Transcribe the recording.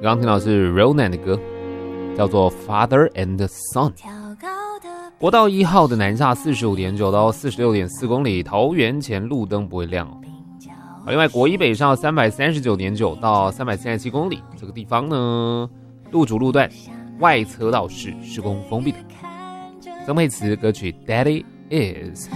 刚刚听到的是 Ronan 的歌，叫做 Father and Son。国道1号的南下45.9到46.4公里，桃园前路灯不会亮哦。另外国一北上339.9到337公里，这个地方呢，路主路段外侧道是施工封闭的。曾沛慈歌曲 Daddy Is。